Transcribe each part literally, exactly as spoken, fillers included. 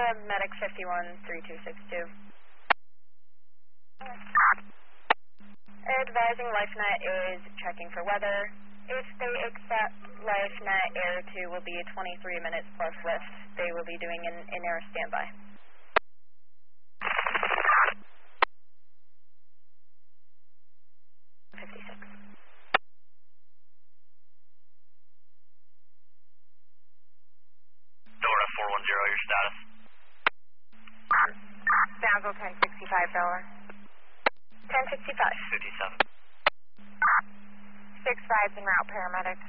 Medic fifty-one, three two six two. Advising LifeNet is checking for weather. If they accept, LifeNet Air two will be twenty-three minutes plus lift. They will be doing an in-air standby. fifty-six. Dora four one zero, your status? Downville ten sixty-five, Delaware. ten sixty-five. fifty-seven. six fives en route, paramedics.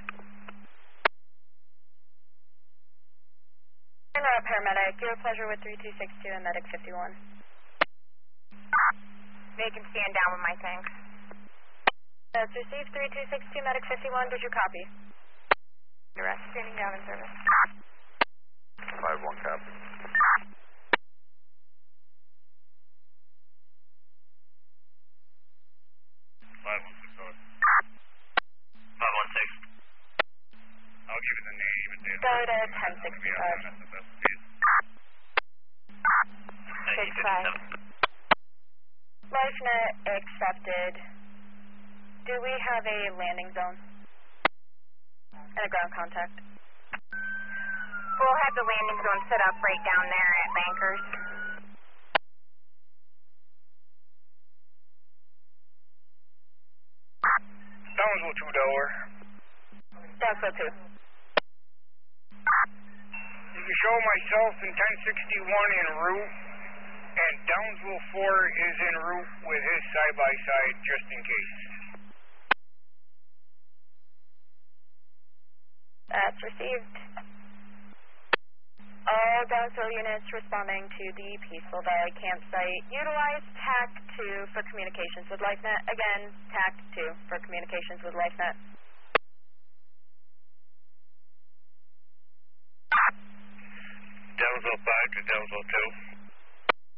En route, paramedic. Your pleasure with three two six two and Medic fifty-one. They can stand down with my thanks. That's received, three two six two, Medic fifty-one. Did you copy? The rest standing down in service. five one copy. five one six over. five one six. I'll give you the name and date. Go to ten sixty-five. six five. LifeNet accepted. Do we have a landing zone? And a ground contact? We'll have the landing zone set up right down there at Bankers. Downsville two, Delaware. Downsville two. You can show myself in ten sixty-one en route, and Downsville four is en route with his side-by-side just in case. That's received. All Downsville units responding to the Peaceful Valley campsite. Utilize T A C two for communications with LifeNet. Again, T A C two for communications with LifeNet. Downsville five to Downsville two.